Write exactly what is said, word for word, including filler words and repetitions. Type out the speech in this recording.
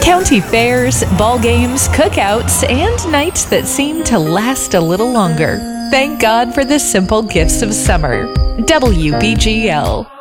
County fairs, ball games, cookouts, and nights that seem to last a little longer. Thank God for the simple gifts of summer. W B G L.